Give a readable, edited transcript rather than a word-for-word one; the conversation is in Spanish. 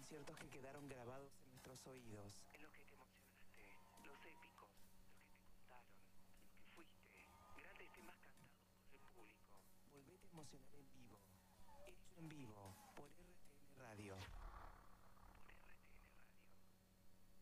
conciertos que quedaron grabados en nuestros oídos, en los que te emocionaste, los épicos, los que te contaron, los que fuiste, grandes temas cantados por el público. Volvete a emocionar en vivo.